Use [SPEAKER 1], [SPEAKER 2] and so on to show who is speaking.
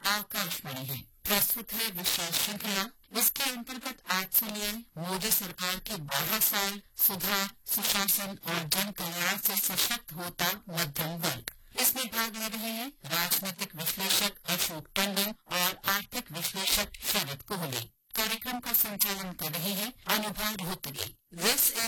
[SPEAKER 1] आकाशवाणी है। प्रस्तुत है विशेष श्रृंखला। इसके अंतर्गत आज सुनिए मोदी सरकार के 12 साल सुधार, सुशासन और जन कल्याण से सशक्त होता मध्यम वर्ग। इसमें भाग ले रहे हैं राजनीतिक विश्लेषक अशोक टंडन और